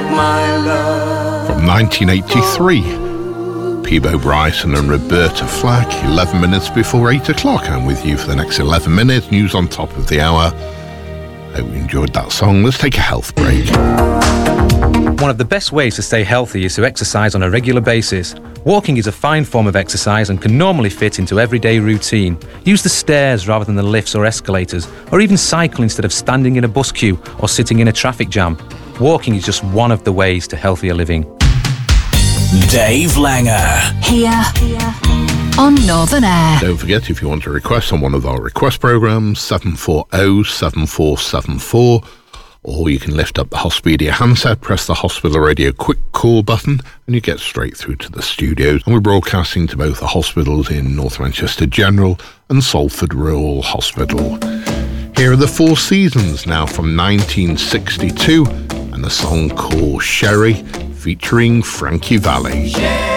my love. From 1983, Peabo Bryson and Roberta Flack, 11 minutes before 8 o'clock. I'm with you for the next 11 minutes. News on top of the hour. Hope you enjoyed that song. Let's take a health break. One of the best ways to stay healthy is to exercise on a regular basis. Walking is a fine form of exercise and can normally fit into everyday routine. Use the stairs rather than the lifts or escalators, or even cycle instead of standing in a bus queue or sitting in a traffic jam. Walking is just one of the ways to healthier living. Dave Langer. Here on Northern Air. Don't forget, if you want to request on one of our request programmes, 740-7474, or you can lift up the Hospedia handset, press the Hospital Radio quick call button, and you get straight through to the studios. And we're broadcasting to both the hospitals in North Manchester General and Salford Rural Hospital. Here are the Four Seasons now from 1962, and a song called Sherry, featuring Frankie Valli.